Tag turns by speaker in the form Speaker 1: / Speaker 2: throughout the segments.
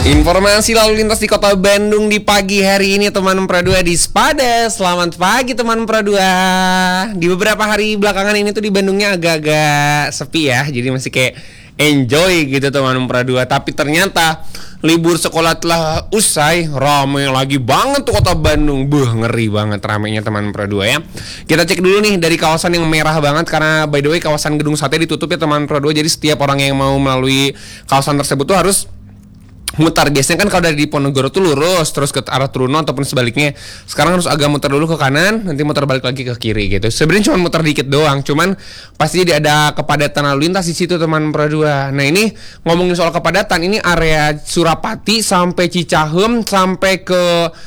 Speaker 1: Informasi lalu lintas di kota Bandung di pagi hari ini teman Pro 2 di Spada. Selamat pagi teman Pro 2. Di beberapa hari belakangan ini tuh di Bandungnya agak-agak sepi ya. Jadi masih kayak enjoy gitu teman Pro 2. Tapi ternyata libur sekolah telah usai, ramai lagi banget tuh kota Bandung. Ngeri banget ramainya teman Pro 2 ya. Kita cek dulu nih dari kawasan yang merah banget, karena by the way kawasan Gedung Sate ditutup ya teman Pro 2. Jadi setiap orang yang mau melalui kawasan tersebut tuh harus mutar. Biasanya kan kalau dari Diponegoro tuh lurus terus ke arah Truno ataupun sebaliknya. Sekarang harus agak muter dulu ke kanan, nanti muter balik lagi ke kiri gitu. Sebenarnya cuma muter dikit doang, cuman pasti ada kepadatan lalu lintas di situ teman Pro 2. Nah, ini ngomongin soal kepadatan, ini area Surapati sampai Cicahem sampai ke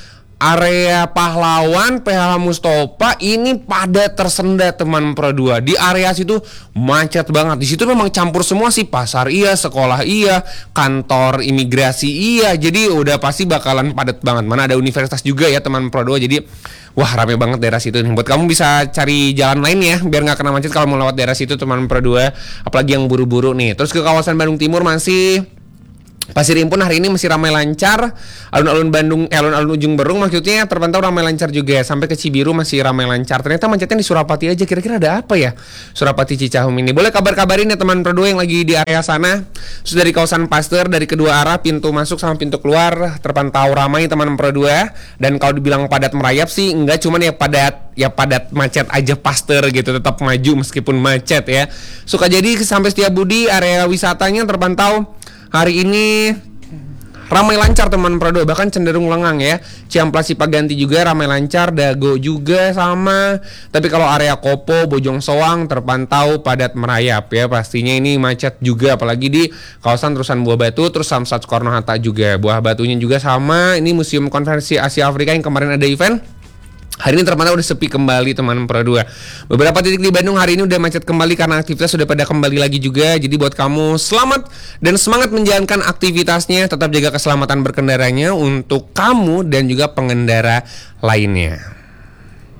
Speaker 1: area Pahlawan, PH Mustofa ini pada tersendat teman Pro 2. Di area situ macet banget. Di situ memang campur semua sih, pasar iya, sekolah iya, kantor imigrasi iya. Jadi udah pasti bakalan padat banget. Mana ada universitas juga ya teman Pro 2. Jadi wah, rame banget daerah situ nih. Buat kamu bisa cari jalan lain ya biar nggak kena macet kalau mau lewat daerah situ teman Pro 2. Apalagi yang buru-buru nih. Terus ke kawasan Bandung Timur masih Pasir Impun hari ini masih ramai lancar. Alun-alun Bandung, alun-alun Ujung Berung maksudnya terpantau ramai lancar juga. Sampai ke Cibiru masih ramai lancar. Ternyata macetnya di Surapati aja. Kira-kira ada apa ya Surapati Cicahem ini? Boleh kabar-kabarin ya teman Pro 2 yang lagi di area sana. Terus dari kawasan Pasteur, dari kedua arah pintu masuk sama pintu keluar terpantau ramai teman Pro 2. Dan kalau dibilang padat merayap sih enggak, cuman ya padat macet aja Pasteur gitu, tetap maju meskipun macet ya. Sukajadi sampai Setiabudi area wisatanya terpantau hari ini ramai lancar teman Pro 2, bahkan cenderung lengang ya. Ciamplas Cipaganti juga ramai lancar, Dago juga sama. Tapi kalau area Kopo, Bojong Soang terpantau padat merayap ya. Pastinya ini macet juga, apalagi di kawasan Terusan Buah Batu, terus Samsat Soekarno Hatta juga. Buah Batunya juga sama. Ini Museum Konferensi Asia Afrika yang kemarin ada event, hari ini terpantau udah sepi kembali teman Pro 2. Beberapa titik di Bandung hari ini udah macet kembali karena aktivitas sudah pada kembali lagi juga. Jadi buat kamu selamat dan semangat menjalankan aktivitasnya. Tetap jaga keselamatan berkendaranya untuk kamu dan juga pengendara lainnya.